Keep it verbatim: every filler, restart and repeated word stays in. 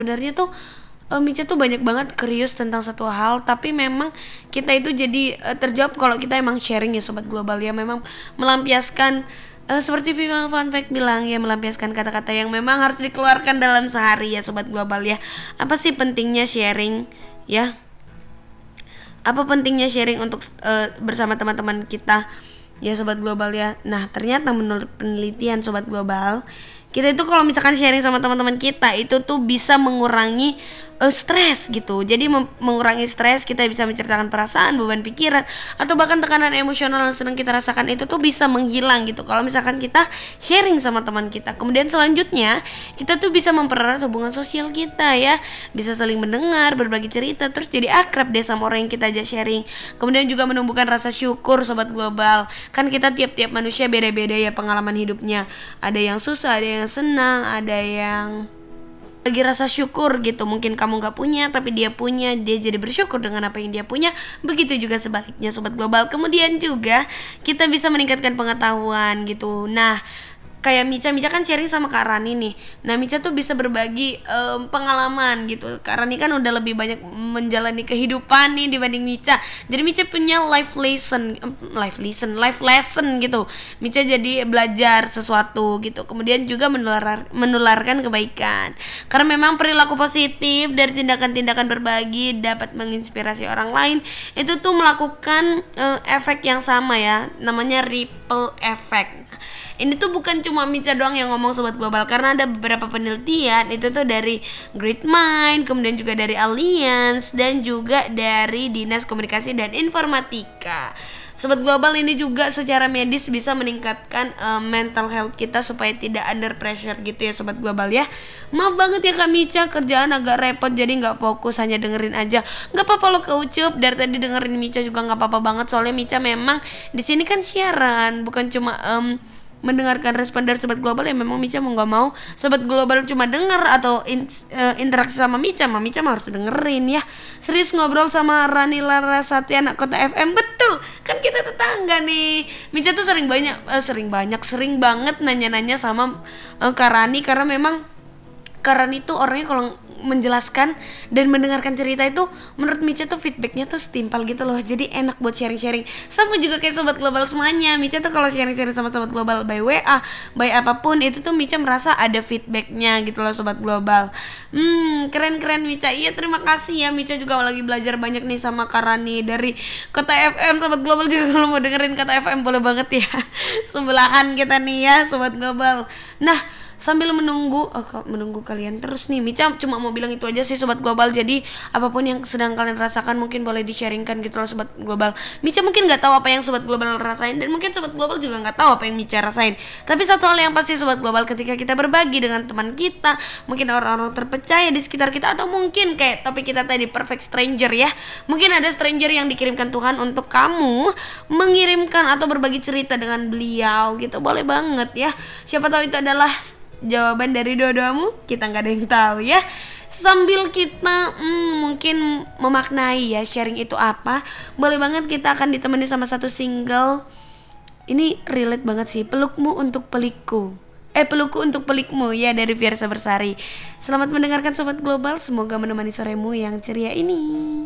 Sebenarnya tuh uh, Mica tuh banyak banget curious tentang satu hal, tapi memang kita itu jadi uh, terjawab kalau kita emang sharing ya sobat global ya, memang melampiaskan uh, seperti Vimal Fun Fact bilang ya, melampiaskan kata-kata yang memang harus dikeluarkan dalam sehari ya sobat global ya. Apa sih pentingnya sharing ya? Apa pentingnya sharing untuk uh, bersama teman-teman kita ya sobat global ya. Nah, ternyata menurut penelitian sobat global, kita itu kalau misalkan sharing sama teman-teman kita itu tuh bisa mengurangi uh, stres gitu. Jadi mengurangi stres, kita bisa menceritakan perasaan, beban pikiran, atau bahkan tekanan emosional yang sedang kita rasakan itu tuh bisa menghilang gitu kalau misalkan kita sharing sama teman kita. Kemudian selanjutnya kita tuh bisa mempererat hubungan sosial kita ya, bisa saling mendengar, berbagi cerita, terus jadi akrab deh sama orang yang kita aja sharing. Kemudian juga menumbuhkan rasa syukur sobat global. Kan kita tiap-tiap manusia beda-beda ya pengalaman hidupnya, ada yang susah, ada yang senang, ada yang lagi rasa syukur gitu. Mungkin kamu gak punya tapi dia punya, dia jadi bersyukur dengan apa yang dia punya. Begitu juga sebaliknya sobat global. Kemudian juga kita bisa meningkatkan pengetahuan gitu. Nah, kayak Mica, Mica kan sharing sama Kak Rani nih. Nah, Mica tuh bisa berbagi um, pengalaman gitu. Kak Rani kan udah lebih banyak menjalani kehidupan nih dibanding Mica. Jadi Mica punya life lesson, um, life lesson, life lesson gitu. Mica jadi belajar sesuatu gitu. Kemudian juga menular, menularkan kebaikan. Karena memang perilaku positif dari tindakan-tindakan berbagi dapat menginspirasi orang lain. Itu tuh melakukan uh, efek yang sama ya. Namanya ripple effect. Ini tuh bukan cuma Mica doang yang ngomong sobat global, karena ada beberapa penelitian itu tuh dari Great Mind, kemudian juga dari Alliance, dan juga dari Dinas Komunikasi dan Informatika. Sobat global, ini juga secara medis bisa meningkatkan uh, mental health kita supaya tidak under pressure gitu ya sobat global ya. Maaf banget ya Kak Mica, kerjaan agak repot jadi nggak fokus, hanya dengerin aja. Nggak apa-apa lo keucup, dari tadi dengerin Mica juga nggak apa-apa banget, soalnya Mica memang di sini kan siaran, bukan cuma um, mendengarkan respon dari sobat global ya. Memang Mica mau nggak mau sobat global cuma denger atau in, uh, interaksi sama Mica, mah Mica mah harus dengerin ya. Serius ngobrol sama Rani Larasati anak Kota F M, betul kan kita tetangga nih. Mica tuh sering banyak uh, sering banyak sering banget nanya-nanya sama uh, Kak Rani, karena memang Kak Rani tuh orangnya kalau menjelaskan dan mendengarkan cerita itu menurut Mica tuh feedbacknya tuh setimpal gitu loh, jadi enak buat sharing-sharing. Sama juga kayak sobat global semuanya, Mica tuh kalau sharing-sharing sama sobat global by W A, by apapun itu tuh Mica merasa ada feedbacknya gitu loh sobat global. Hmm, keren-keren Mica. Iya, terima kasih ya. Mica juga lagi belajar banyak nih sama Karani dari Kota F M. Sobat global juga kalau mau dengerin Kota F M boleh banget ya. Sebelahan kita nih ya sobat global. Nah, sambil menunggu oh, menunggu kalian terus nih, Mica cuma mau bilang itu aja sih sobat global. Jadi apapun yang sedang kalian rasakan mungkin boleh di-sharingkan gitu loh sobat global. Mica mungkin nggak tahu apa yang sobat global rasain, dan mungkin sobat global juga nggak tahu apa yang Mica rasain. Tapi satu hal yang pasti sobat global, ketika kita berbagi dengan teman kita, mungkin orang-orang terpercaya di sekitar kita, atau mungkin kayak topik kita tadi perfect stranger ya, mungkin ada stranger yang dikirimkan Tuhan untuk kamu mengirimkan atau berbagi cerita dengan beliau gitu. Boleh banget ya, siapa tahu itu adalah jawaban dari doa-doamu, kita nggak ada yang tahu ya. Sambil kita hmm, mungkin memaknai ya sharing itu apa, boleh banget kita akan ditemani sama satu single. Ini relate banget sih, pelukmu untuk pelikku, eh pelukku untuk pelikmu ya, dari Fiersa Bersari. Selamat mendengarkan sobat global, semoga menemani soremu yang ceria ini.